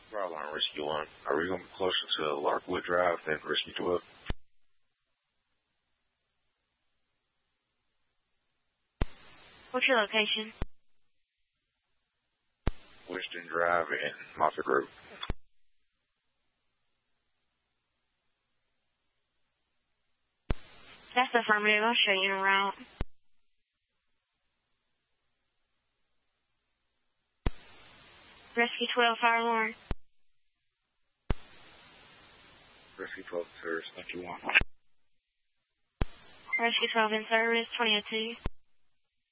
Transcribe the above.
Line Rescue 1. Are we going to be closer to Larkwood Drive than Rescue 12? What's your location? Winston Drive and Moffett Road. That's affirmative. I'll show you a route. Rescue 12, fire alarm. Rescue 12 service, thank you 1. Rescue 12 in service, 2002.